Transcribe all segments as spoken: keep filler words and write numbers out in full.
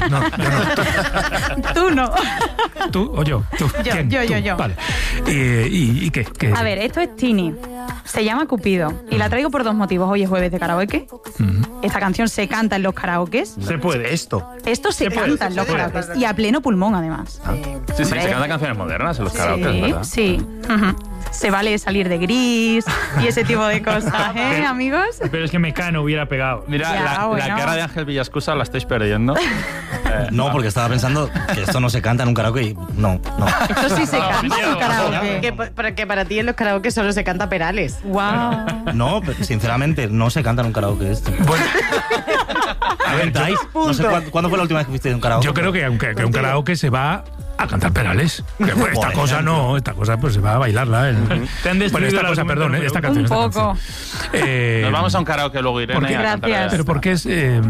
No, yo no. Tú no. ¿Tú o yo? ¿Tú? Yo, ¿Quién? yo, ¿Tú? yo, yo. Vale. Eh, ¿Y, y qué, qué? A ver, esto es Tini. Se llama Cupido. Y la traigo por dos motivos. Hoy es jueves de karaoke. Uh-huh. Esta canción se canta en los karaokes. Se puede esto. Esto se, Se puede, canta en se los puede. karaokes. Y a pleno pulmón, además. Sí, sí, Hombre. se cantan canciones modernas en los karaoke, Sí, ¿verdad? sí. Ujú. Se vale salir de gris y ese tipo de cosas, ¿eh, amigos? Pero es que Mecano hubiera pegado. Mira, Ya, la, bueno. la cara de Ángel Villascusa la estáis perdiendo. Eh, No, porque estaba pensando que esto no se canta en un karaoke y no, no. Esto sí se No, canta en tío. un karaoke. Que, pa- para que para ti en los karaoke solo se canta Perales. Wow. No, pero sinceramente, no se canta en un karaoke esto. Bueno, a ver, yo, ¿Inventáis? No sé cuándo, ¿cuándo fue la última vez que fuiste en un karaoke? yo creo que aunque que un karaoke se va a cantar Perales. Que, bueno, esta Por cosa ejemplo. no, esta cosa pues se va a bailarla. El, Te han destruido bueno, esta el cosa, argumento perdón, número esta uno. canción. Un esta poco. canción. Eh, Nos vamos a un karaoke luego, Irene, ¿por qué? a cantar Gracias. esta. Pero porque es... Eh,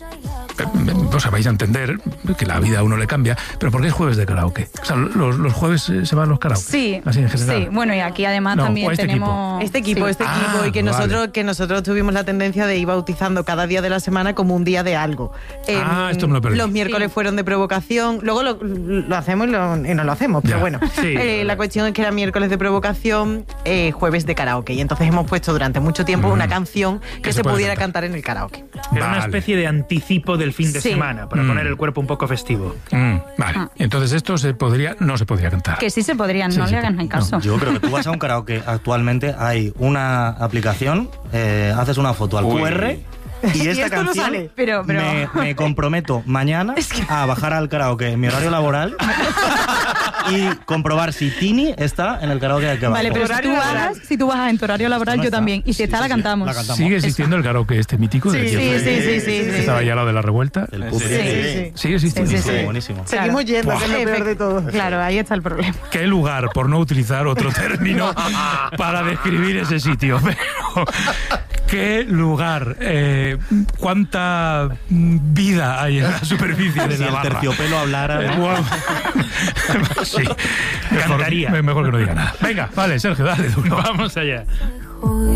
o sea, vais a entender que la vida a uno le cambia, pero ¿por qué es jueves de karaoke? O sea, los, los jueves eh, se van los karaoke. Sí, Así en general. sí. Bueno, y aquí además No, también o este tenemos... Este equipo, Sí. este Ah, equipo, y que vale. nosotros que nosotros tuvimos la tendencia de ir bautizando cada día de la semana como un día de algo. Ah, esto me lo perdí. Los miércoles Sí. fueron de provocación, luego lo, lo hacemos y, lo- y no lo hacemos, pero Ya. bueno. Sí. Eh, la cuestión es que era miércoles de provocación, eh, jueves de karaoke, y entonces hemos puesto durante mucho tiempo Mm. una canción que, Que se se, puede pudiera cantar. cantar en el karaoke. Era una Vale. especie de anticipo del fin de Sí. semana, para Mm. poner el cuerpo un poco festivo. Mm, vale. Entonces esto se podría, no se podría cantar. Que sí se podrían, Sí, no sí, le hagan no. ni caso. Yo creo que tú vas a un karaoke actualmente, hay una aplicación, eh, haces una foto al Uy. Q R y Y esta esto no canción sale. Pero, pero... Me, me comprometo mañana a bajar al karaoke en mi horario laboral y comprobar si Tini está en el karaoke al que Vale, bajo. pero si tú bajas, si tú bajas en tu horario laboral, No yo está. también. Y si Sí, está, sí, la sí, cantamos. la cantamos. ¿Sigue existiendo el karaoke este mítico? de Sí, que sí, fue- sí, sí, sí, que estaba sí. ya lo de la revuelta. El Sí, pupri. sí, sí. Sigue existiendo. Sí, sí, sí. Buenísimo. Seguimos yendo, que es lo peor de todo. Claro, ahí está el problema. Qué lugar, por no utilizar otro término, para describir ese sitio. Pero, qué lugar, eh, cuánta mm, vida hay en la superficie de Si la el barra. terciopelo hablara... Eh, guau. Sí, mejor, Cantaría. mejor que no diga nada. Venga, vale, Sergio, dale duro. Vamos allá.